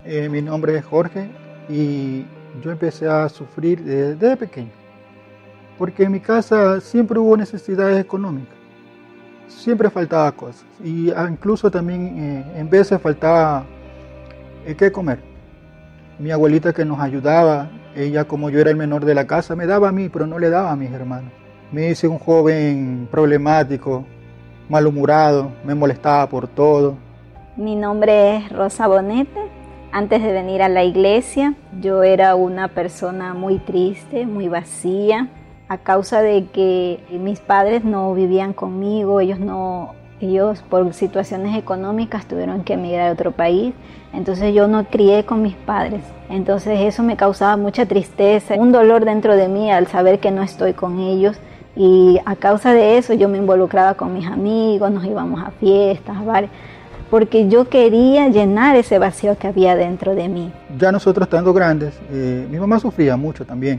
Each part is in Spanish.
Mi nombre es Jorge y yo empecé a sufrir desde pequeño, porque en mi casa siempre hubo necesidades económicas, siempre faltaba cosas y incluso también en veces faltaba qué comer. Mi abuelita que nos ayudaba, ella como yo era el menor de la casa, me daba a mí, pero no le daba a mis hermanos. Me hice un joven problemático, malhumorado, me molestaba por todo. Mi nombre es Rosa Bonete. Antes de venir a la iglesia, yo era una persona muy triste, muy vacía, a causa de que mis padres no vivían conmigo, ellos por situaciones económicas tuvieron que emigrar a otro país, entonces yo no crié con mis padres, entonces eso me causaba mucha tristeza, un dolor dentro de mí al saber que no estoy con ellos, y a causa de eso yo me involucraba con mis amigos, nos íbamos a fiestas, a bares, porque yo quería llenar ese vacío que había dentro de mí. Ya nosotros estando grandes, mi mamá sufría mucho también,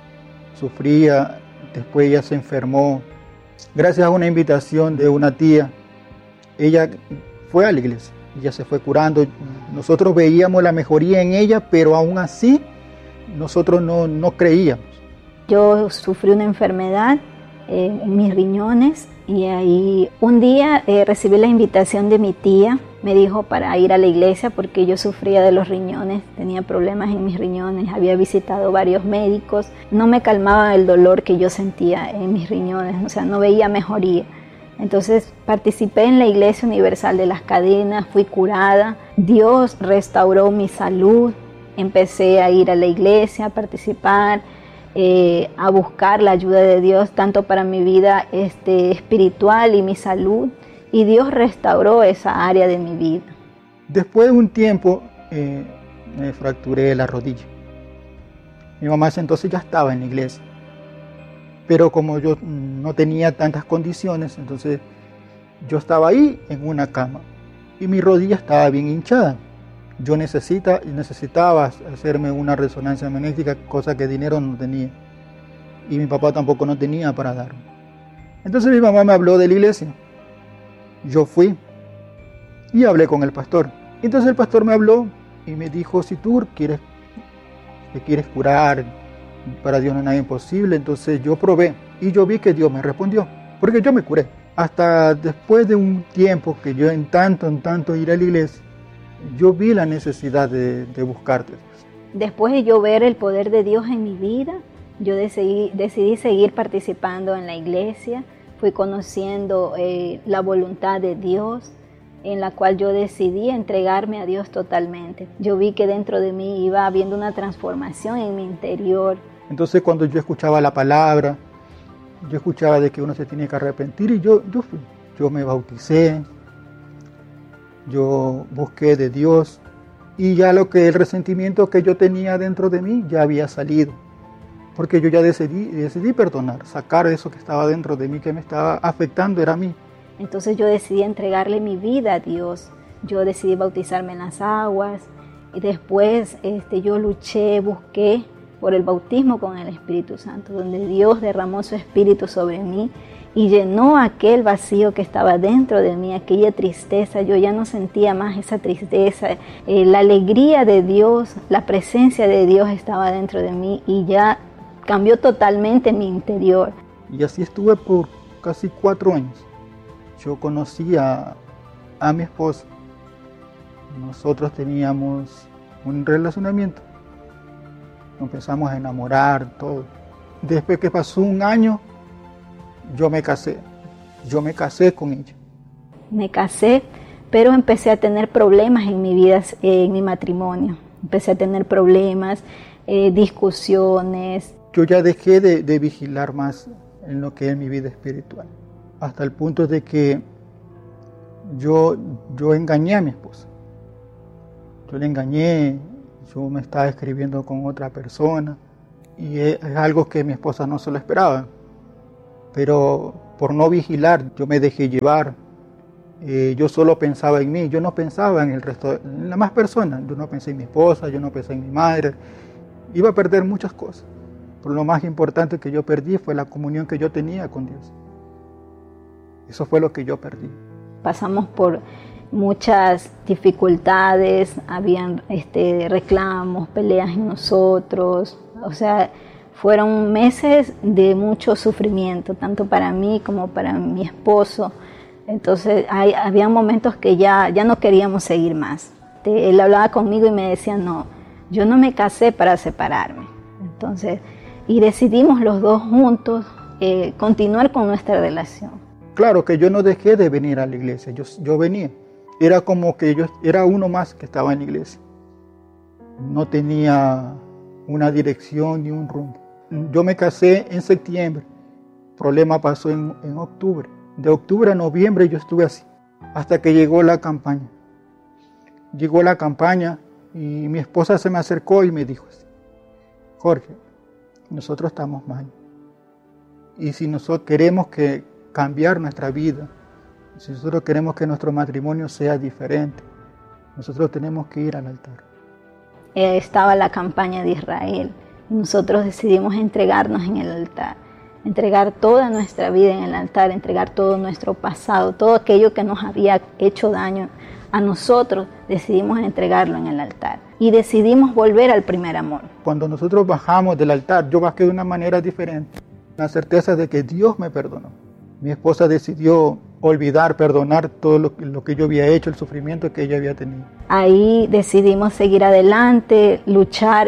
sufría, después ella se enfermó, gracias a una invitación de una tía, ella fue a la iglesia, ella se fue curando, nosotros veíamos la mejoría en ella, pero aún así nosotros no creíamos. Yo sufrí una enfermedad en mis riñones y ahí un día recibí la invitación de mi tía, me dijo para ir a la iglesia porque yo sufría de los riñones, tenía problemas en mis riñones, había visitado varios médicos, no me calmaba el dolor que yo sentía en mis riñones, o sea, no veía mejoría. Entonces participé en la Iglesia Universal de las Cadenas, fui curada, Dios restauró mi salud, empecé a ir a la iglesia, a participar, a buscar la ayuda de Dios tanto para mi vida espiritual y mi salud, y Dios restauró esa área de mi vida. Después de un tiempo me fracturé la rodilla. Mi mamá ese entonces ya estaba en la iglesia, pero como yo no tenía tantas condiciones, entonces yo estaba ahí en una cama y mi rodilla estaba bien hinchada. Yo necesitaba hacerme una resonancia magnética, cosa que dinero no tenía. Y mi papá tampoco no tenía para darme. Entonces mi mamá me habló de la iglesia. Yo fui y hablé con el pastor. Entonces el pastor me habló y me dijo, si tú te quieres curar, para Dios no hay nada imposible. Entonces yo probé y yo vi que Dios me respondió, porque yo me curé. Hasta después de un tiempo que yo en tanto ir a la iglesia, yo vi la necesidad de buscarte. Después de yo ver el poder de Dios en mi vida, yo decidí seguir participando en la iglesia, fui conociendo la voluntad de Dios, en la cual yo decidí entregarme a Dios totalmente. Yo vi que dentro de mí iba habiendo una transformación en mi interior. Entonces cuando yo escuchaba la palabra, yo escuchaba de que uno se tiene que arrepentir y yo fui. Yo me bauticé. Yo busqué de Dios y ya el resentimiento que yo tenía dentro de mí ya había salido, porque yo ya decidí perdonar, sacar eso que estaba dentro de mí, que me estaba afectando, era a mí. Entonces yo decidí entregarle mi vida a Dios, yo decidí bautizarme en las aguas y después yo luché, busqué por el bautismo con el Espíritu Santo, donde Dios derramó su Espíritu sobre mí y llenó aquel vacío que estaba dentro de mí, aquella tristeza. Yo ya no sentía más esa tristeza, la alegría de Dios, la presencia de Dios estaba dentro de mí y ya cambió totalmente mi interior. Y así estuve por casi 4 años. Yo conocí a mi esposa, nosotros teníamos un relacionamiento, nos empezamos a enamorar, todo. Después que pasó 1 año, yo me casé con ella. Me casé, pero empecé a tener problemas en mi vida, en mi matrimonio. Empecé a tener problemas, discusiones. Yo ya dejé de vigilar más en lo que es mi vida espiritual, hasta el punto de que yo engañé a mi esposa. Yo le engañé, yo me estaba escribiendo con otra persona y es algo que mi esposa no se lo esperaba. Pero por no vigilar, yo me dejé llevar. Yo solo pensaba en mí, yo no pensaba en el resto, en las más personas. Yo no pensé en mi esposa, yo no pensé en mi madre. Iba a perder muchas cosas. Pero lo más importante que yo perdí fue la comunión que yo tenía con Dios. Eso fue lo que yo perdí. Pasamos por muchas dificultades, habían reclamos, peleas en nosotros, o sea, fueron meses de mucho sufrimiento, tanto para mí como para mi esposo. Entonces había momentos que ya no queríamos seguir más. Él hablaba conmigo y me decía, no, yo no me casé para separarme. Entonces, y decidimos los dos juntos continuar con nuestra relación. Claro que yo no dejé de venir a la iglesia, yo venía. Era como que yo era uno más que estaba en la iglesia. No tenía una dirección ni un rumbo. Yo me casé en septiembre, el problema pasó en octubre. De octubre a noviembre yo estuve así, hasta que llegó la campaña. Llegó la campaña y mi esposa se me acercó y me dijo así, Jorge, nosotros estamos mal. Y si nosotros queremos cambiar nuestra vida, si nosotros queremos que nuestro matrimonio sea diferente, nosotros tenemos que ir al altar. Estaba la campaña de Israel. Nosotros decidimos entregarnos en el altar, entregar toda nuestra vida en el altar, entregar todo nuestro pasado, todo aquello que nos había hecho daño a nosotros, decidimos entregarlo en el altar y decidimos volver al primer amor. Cuando nosotros bajamos del altar, yo bajé de una manera diferente, la certeza de que Dios me perdonó. Mi esposa decidió olvidar, perdonar todo lo que yo había hecho, el sufrimiento que ella había tenido. Ahí decidimos seguir adelante, luchar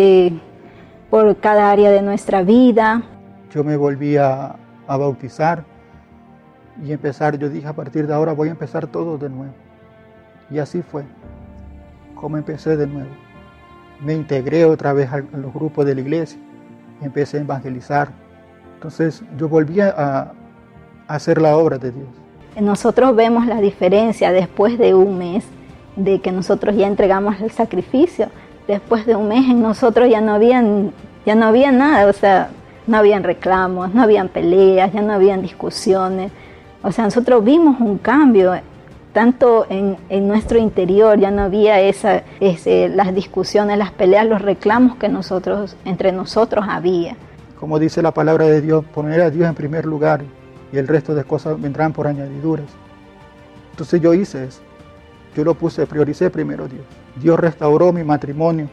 por cada área de nuestra vida. Yo me volví a bautizar y yo dije, a partir de ahora voy a empezar todo de nuevo. Y así fue, como empecé de nuevo. Me integré otra vez a los grupos de la iglesia, empecé a evangelizar. Entonces yo volví a hacer la obra de Dios. Nosotros vemos la diferencia después de un mes de que nosotros ya entregamos el sacrificio. Después de un mes en nosotros ya no había nada, o sea, no habían reclamos, no habían peleas, ya no habían discusiones. O sea, nosotros vimos un cambio, tanto en nuestro interior, ya no había las discusiones, las peleas, los reclamos que entre nosotros había. Como dice la palabra de Dios, poner a Dios en primer lugar y el resto de cosas vendrán por añadiduras. Entonces yo hice eso, prioricé primero a Dios. Dios restauró mi matrimonio.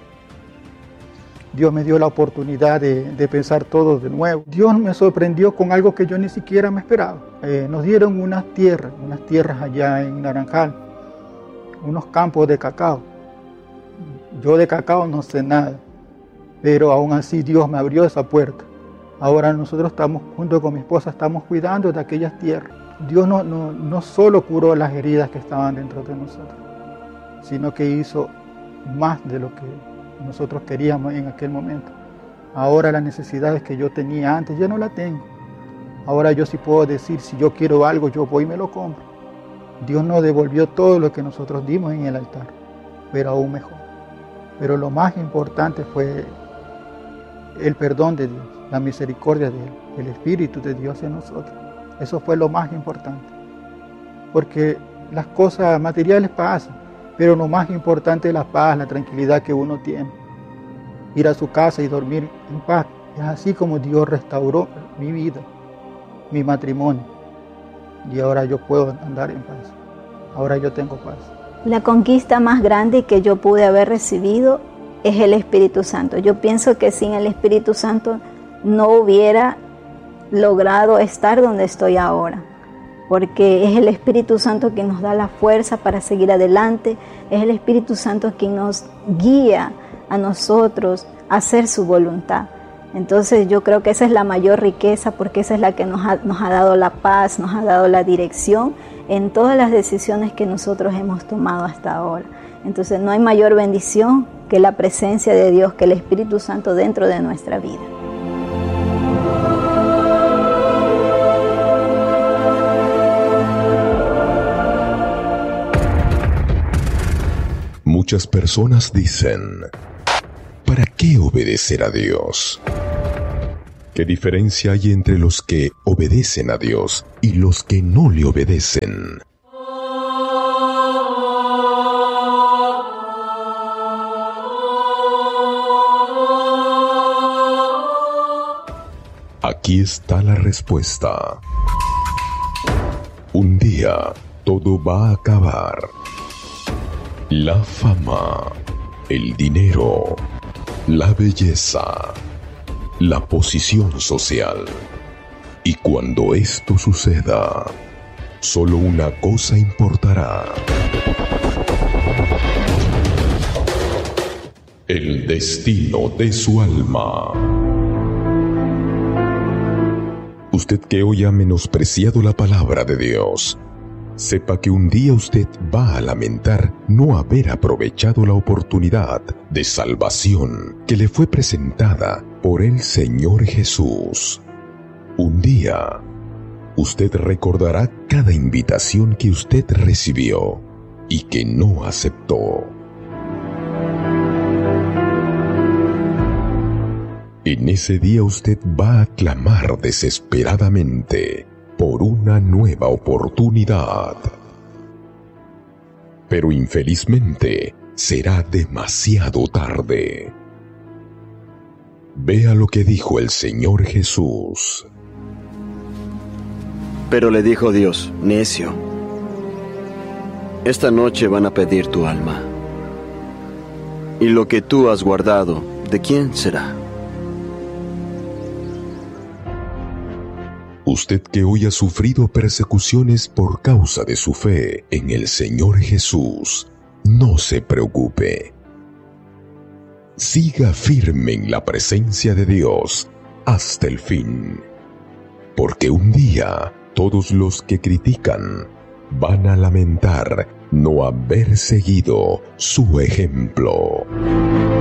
Dios me dio la oportunidad de pensar todo de nuevo. Dios me sorprendió con algo que yo ni siquiera me esperaba. Nos dieron unas tierras allá en Naranjal, unos campos de cacao. Yo de cacao no sé nada, pero aún así Dios me abrió esa puerta. Ahora nosotros estamos, junto con mi esposa, estamos cuidando de aquellas tierras. Dios no solo curó las heridas que estaban dentro de nosotros, sino que hizo más de lo que nosotros queríamos en aquel momento. Ahora las necesidades que yo tenía antes ya no las tengo. Ahora yo sí puedo decir, si yo quiero algo, yo voy y me lo compro. Dios nos devolvió todo lo que nosotros dimos en el altar, pero aún mejor. Pero lo más importante fue el perdón de Dios, la misericordia de Él, el Espíritu de Dios en nosotros. Eso fue lo más importante. Porque las cosas materiales pasan, pero lo más importante es la paz, la tranquilidad que uno tiene. Ir a su casa y dormir en paz. Es así como Dios restauró mi vida, mi matrimonio. Y ahora yo puedo andar en paz. Ahora yo tengo paz. La conquista más grande que yo pude haber recibido es el Espíritu Santo. Yo pienso que sin el Espíritu Santo no hubiera logrado estar donde estoy ahora. Porque es el Espíritu Santo quien nos da la fuerza para seguir adelante, es el Espíritu Santo quien nos guía a nosotros a hacer su voluntad. Entonces yo creo que esa es la mayor riqueza, porque esa es la que nos ha dado la paz, nos ha dado la dirección en todas las decisiones que nosotros hemos tomado hasta ahora. Entonces no hay mayor bendición que la presencia de Dios, que el Espíritu Santo dentro de nuestra vida. Muchas personas dicen, ¿para qué obedecer a Dios? ¿Qué diferencia hay entre los que obedecen a Dios y los que no le obedecen? Aquí está la respuesta. Un día, todo va a acabar. La fama, el dinero, la belleza, la posición social. Y cuando esto suceda, solo una cosa importará: el destino de su alma. Usted que hoy ha menospreciado la palabra de Dios, sepa que un día usted va a lamentar no haber aprovechado la oportunidad de salvación que le fue presentada por el Señor Jesús. Un día, usted recordará cada invitación que usted recibió y que no aceptó. En ese día usted va a clamar desesperadamente por una nueva oportunidad. Pero infelizmente será demasiado tarde. Vea lo que dijo el Señor Jesús. Pero le dijo Dios: necio, esta noche van a pedir tu alma. Y lo que tú has guardado, ¿de quién será? Usted que hoy ha sufrido persecuciones por causa de su fe en el Señor Jesús, no se preocupe. Siga firme en la presencia de Dios hasta el fin, porque un día todos los que critican van a lamentar no haber seguido su ejemplo.